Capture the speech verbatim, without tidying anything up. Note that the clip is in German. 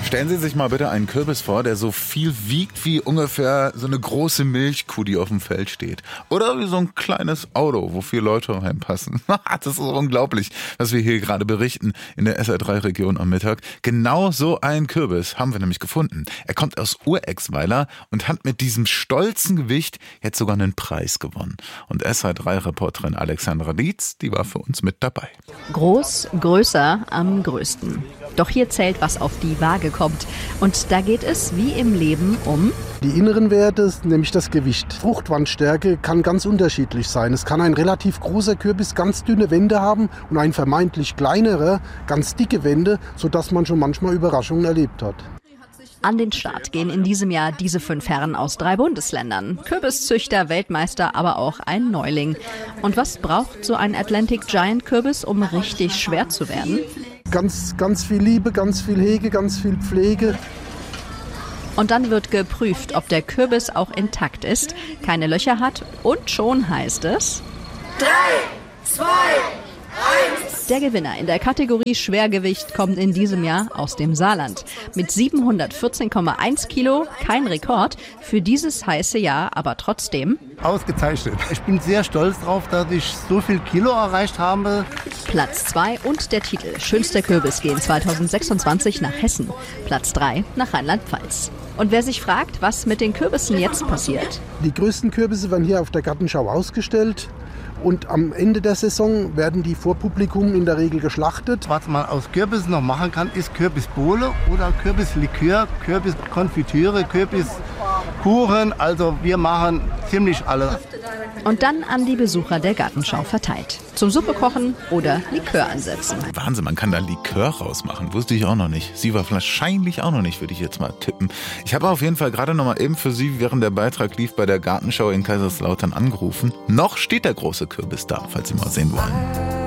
Stellen Sie sich mal bitte einen Kürbis vor, der so viel wiegt wie ungefähr so eine große Milchkuh, die auf dem Feld steht. Oder wie so ein kleines Auto, wo vier Leute reinpassen. Das ist unglaublich, was wir hier gerade berichten in der S R drei Region am Mittag. Genau so einen Kürbis haben wir nämlich gefunden. Er kommt aus Urexweiler und hat mit diesem stolzen Gewicht jetzt sogar einen Preis gewonnen. Und S R drei Reporterin Alexandra Dietz, die war für uns mit dabei. Groß, größer, am größten. Doch hier zählt, was auf die Waage kommt. Und da geht es wie im Leben um die inneren Werte, nämlich das Gewicht. Fruchtwandstärke kann ganz unterschiedlich sein. Es kann ein relativ großer Kürbis ganz dünne Wände haben und ein vermeintlich kleinerer ganz dicke Wände, sodass man schon manchmal Überraschungen erlebt hat. An den Start gehen in diesem Jahr diese fünf Herren aus drei Bundesländern. Kürbiszüchter, Weltmeister, aber auch ein Neuling. Und was braucht so ein Atlantic Giant Kürbis, um richtig schwer zu werden? Ganz, ganz viel Liebe, ganz viel Hege, ganz viel Pflege. Und dann wird geprüft, ob der Kürbis auch intakt ist, keine Löcher hat und schon heißt es drei, zwei, eins. Der Gewinner in der Kategorie Schwergewicht kommt in diesem Jahr aus dem Saarland. Mit siebenhundertvierzehn Komma eins Kilo, kein Rekord, für dieses heiße Jahr aber trotzdem ausgezeichnet. Ich bin sehr stolz darauf, dass ich so viel Kilo erreicht habe. Platz zwei und der Titel Schönster Kürbis gehen zweitausendsechsundzwanzig nach Hessen. Platz drei nach Rheinland-Pfalz. Und wer sich fragt, was mit den Kürbissen jetzt passiert? Die größten Kürbisse werden hier auf der Gartenschau ausgestellt. Und am Ende der Saison werden die vor Publikum in der Regel geschlachtet. Was man aus Kürbissen noch machen kann, ist Kürbisbowle oder Kürbislikör, Kürbiskonfitüre, Kürbiskuchen. Also wir machen ziemlich alles. Und dann an die Besucher der Gartenschau verteilt. Zum Suppe kochen oder Likör ansetzen. Wahnsinn, man kann da Likör rausmachen. Wusste ich auch noch nicht. Sie war wahrscheinlich auch noch nicht, würde ich jetzt mal tippen. Ich habe auf jeden Fall gerade noch mal eben für Sie, während der Beitrag lief, bei der Gartenschau in Kaiserslautern angerufen. Noch steht der große Kürbis da, falls Sie mal sehen wollen.